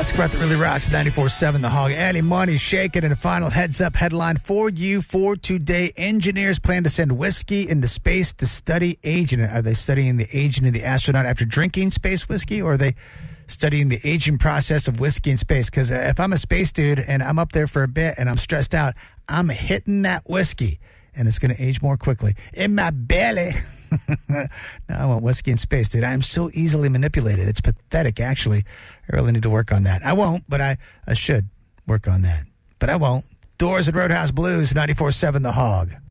Scrap that really rocks 94.7 The Hog. Eddie Money shaking, and a final heads-up headline for you for today. Engineers plan to send whiskey into space to study aging. Are they studying the aging of the astronaut after drinking space whiskey, or are they studying the aging process of whiskey in space? Because if I'm a space dude and I'm up there for a bit and I'm stressed out, I'm hitting that whiskey, and it's going to age more quickly. In my belly. No, I want whiskey in space, dude. I am so easily manipulated. It's pathetic, actually. I really need to work on that. I won't, but I should work on that. But I won't. Doors and Roadhouse Blues, 94.7 The Hog.